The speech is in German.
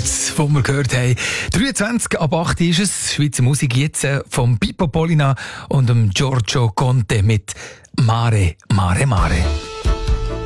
Records, die wir gehört haben. 23 ab 8 ist es. Schweizer Musik jetzt vom Pippo Polina und dem Giorgio Conte mit Mare, Mare, Mare.